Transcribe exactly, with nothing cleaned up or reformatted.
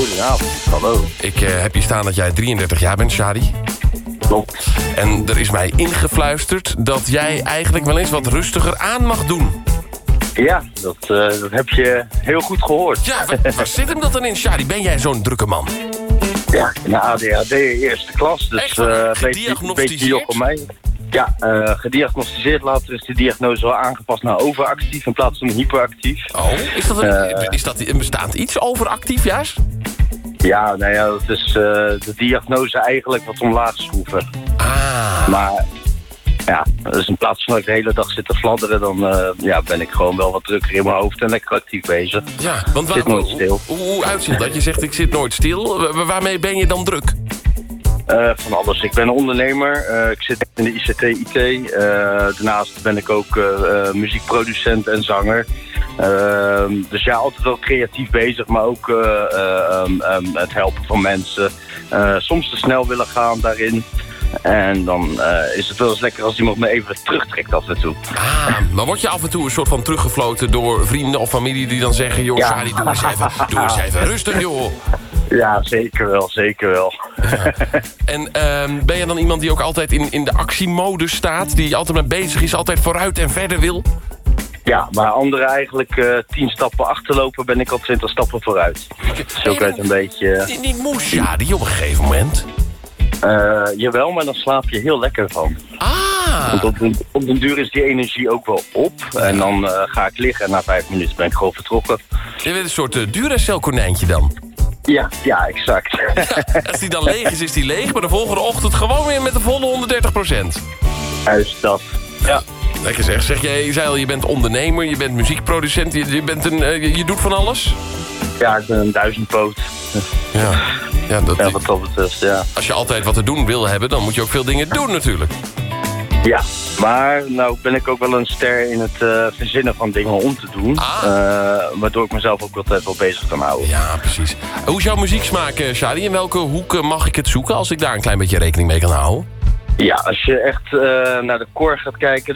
Goedenavond, hallo. Ik uh, heb hier staan dat jij drieëndertig jaar bent, Shadi. Klopt. En er is mij ingefluisterd dat jij eigenlijk wel eens wat rustiger aan mag doen. Ja, dat, uh, dat heb je heel goed gehoord. Ja, waar, waar zit hem dat dan in, Shadi? Ben jij zo'n drukke man? Ja, in de A D H D eerste klas, dus Echt? uh, Gediagnosticeerd? Beetje mij. Ja, uh, gediagnosticeerd. Later is de diagnose wel aangepast naar overactief in plaats van hyperactief. Oh, is dat een, Uh, is dat een bestaand iets overactief, juist? Ja, nou ja, dat is uh, de diagnose eigenlijk wat omlaag schroeven. Ah. Maar ja, dus in plaats van dat ik de hele dag zit te fladderen, dan uh, ja, ben ik gewoon wel wat drukker in mijn hoofd en lekker actief bezig. Ja, want zit waar, nooit stil. Hoe, hoe uitziet dat? Je zegt ik zit nooit stil. Wa- waarmee ben je dan druk? Uh, van alles. Ik ben ondernemer. Uh, ik zit in de I C T I T. Uh, daarnaast ben ik ook uh, uh, muziekproducent en zanger. Uh, dus ja, altijd wel creatief bezig, maar ook uh, uh, um, um, het helpen van mensen. Uh, soms te snel willen gaan daarin. En dan uh, is het wel eens lekker als iemand me even terugtrekt af en toe. Ah, maar word je af en toe een soort van teruggefloten door vrienden of familie die dan zeggen... joh, Ja. Shadi, doe eens even, doe eens even rustig, joh. Ja, zeker wel, zeker wel. Ja. En uh, ben je dan iemand die ook altijd in, in de actiemodus staat? Die altijd mee bezig is, altijd vooruit en verder wil? Ja, maar anderen eigenlijk uh, tien stappen achterlopen, ben ik al twintig stappen vooruit. Zo kan het een beetje... Die, die moest Shadi op een gegeven moment. Uh, jawel, maar dan slaap je heel lekker van. Ah. Want op den, op den duur is die energie ook wel op. En dan uh, ga ik liggen en na vijf minuten ben ik gewoon vertrokken. Je bent een soort uh, Duracell-konijntje dan. Ja, ja, exact. Ja, als die dan leeg is, is die leeg. Maar de volgende ochtend gewoon weer met de volle honderddertig procent. Juist dat. Ja. Lekker zeg. Zeg jij, je zei al, je bent ondernemer, je bent muziekproducent. Je, je, bent een, uh, je, je doet van alles? Ja, ik ben een duizendpoot. Ja. Ja, dat, Ja, wat dat betreft, ja. als je altijd wat te doen wil hebben, dan moet je ook veel dingen doen natuurlijk. Ja, maar nou ben ik ook wel een ster in het uh, verzinnen van dingen om te doen. Ah. Uh, waardoor ik mezelf ook altijd wel bezig kan houden. Ja, precies. Hoe is jouw muzieksmaak, uh, Shadi? In welke hoek mag ik het zoeken als ik daar een klein beetje rekening mee kan houden? Ja, als je echt uh, naar de core gaat kijken,